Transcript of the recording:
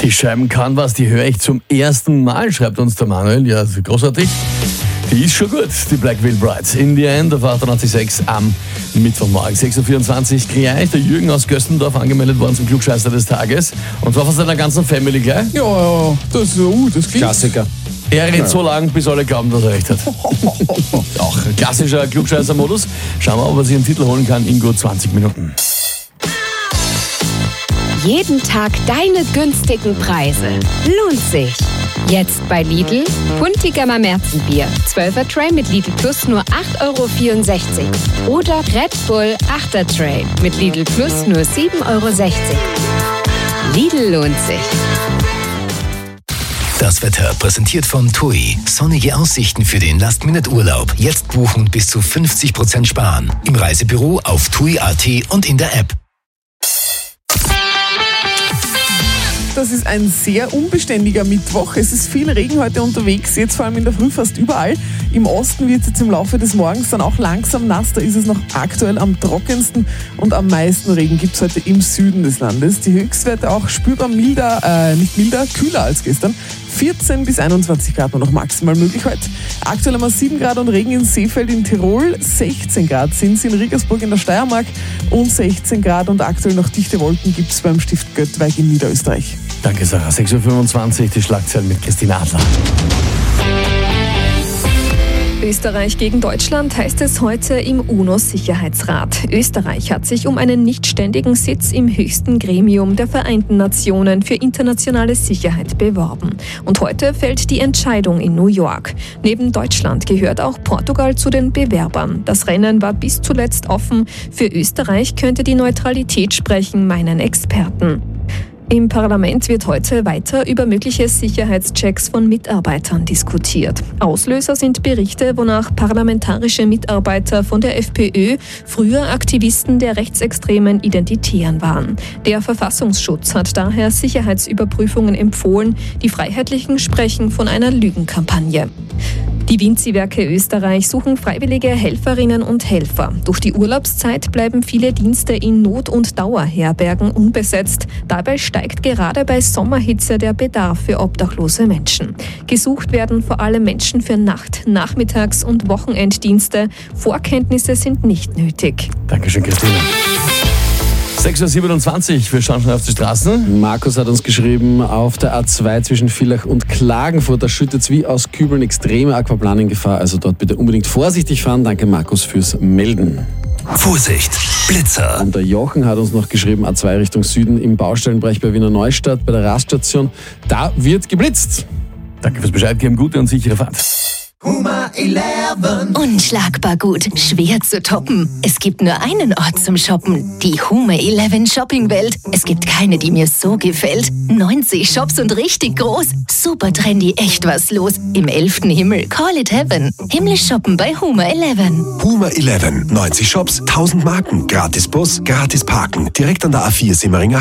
Scheiben kann was, die höre ich zum ersten Mal, schreibt uns der Manuel. Ja, großartig. Die ist schon gut, die Black Veil Brides. In the End auf 98.6 am Mittwochmorgen. 6.24 Uhr gleich der Jürgen aus Göstendorf angemeldet worden zum Klugscheißer des Tages. Und zwar von seiner ganzen Family gleich. Ja, das klingt... Klassiker. Er redet so lange, bis alle glauben, dass er recht hat. Auch ein klassischer Klugscheißer-Modus. Schauen wir, ob er sich einen Titel holen kann in gut 20 Minuten. Jeden Tag deine günstigen Preise. Lohnt sich. Jetzt bei Lidl. Puntigammer Märzenbier. 12er Tray mit Lidl Plus nur 8,64 €. Oder Red Bull 8er Tray mit Lidl Plus nur 7,60 €. Lidl lohnt sich. Das Wetter präsentiert von TUI. Sonnige Aussichten für den Last-Minute-Urlaub. Jetzt buchen und bis zu 50% sparen. Im Reisebüro auf TUI.at und in der App. Das ist ein sehr unbeständiger Mittwoch. Es ist viel Regen heute unterwegs, jetzt vor allem in der Früh fast überall. Im Osten wird es jetzt im Laufe des Morgens dann auch langsam nass. Da ist es noch aktuell am trockensten und am meisten Regen gibt es heute im Süden des Landes. Die Höchstwerte auch spürbar kühler als gestern. 14 bis 21 Grad nur noch maximal möglich heute. Aktuell haben wir 7 Grad und Regen in Seefeld in Tirol, 16 Grad sind es in Regensburg in der Steiermark und 16 Grad und aktuell noch dichte Wolken gibt es beim Stift Göttweig in Niederösterreich. Danke, Sarah. 6.25 Uhr, die Schlagzeilen mit Christina Adler. Österreich gegen Deutschland heißt es heute im UNO-Sicherheitsrat. Österreich hat sich um einen nichtständigen Sitz im höchsten Gremium der Vereinten Nationen für internationale Sicherheit beworben. Und heute fällt die Entscheidung in New York. Neben Deutschland gehört auch Portugal zu den Bewerbern. Das Rennen war bis zuletzt offen. Für Österreich könnte die Neutralität sprechen, meinen Experten. Im Parlament wird heute weiter über mögliche Sicherheitschecks von Mitarbeitern diskutiert. Auslöser sind Berichte, wonach parlamentarische Mitarbeiter von der FPÖ früher Aktivisten der rechtsextremen Identitären waren. Der Verfassungsschutz hat daher Sicherheitsüberprüfungen empfohlen. Die Freiheitlichen sprechen von einer Lügenkampagne. Die Vinci-Werke Österreich suchen freiwillige Helferinnen und Helfer. Durch die Urlaubszeit bleiben viele Dienste in Not- und Dauerherbergen unbesetzt. Dabei steigt gerade bei Sommerhitze der Bedarf für obdachlose Menschen. Gesucht werden vor allem Menschen für Nacht-, Nachmittags- und Wochenenddienste. Vorkenntnisse sind nicht nötig. Dankeschön, Christina. 6.27 Uhr, wir schauen schon auf die Straßen. Markus hat uns geschrieben, auf der A2 zwischen Villach und Klagenfurt, da schüttet es wie aus Kübeln, extreme Aquaplanengefahr. Also dort bitte unbedingt vorsichtig fahren. Danke Markus fürs Melden. Vorsicht, Blitzer. Und der Jochen hat uns noch geschrieben, A2 Richtung Süden im Baustellenbereich bei Wiener Neustadt, bei der Raststation. Da wird geblitzt. Danke fürs Bescheid geben, gute und sichere Fahrt. Huma 11. Unschlagbar gut, schwer zu toppen. Es gibt nur einen Ort zum Shoppen, die Huma 11 Shoppingwelt. Es gibt keine, die mir so gefällt. 90 Shops und richtig groß. Super trendy, echt was los. Im 11. Himmel, call it heaven. Himmlisch shoppen bei Huma 11. Huma 11, 90 Shops, 1000 Marken, gratis Bus, gratis Parken. Direkt an der A4 Simmeringer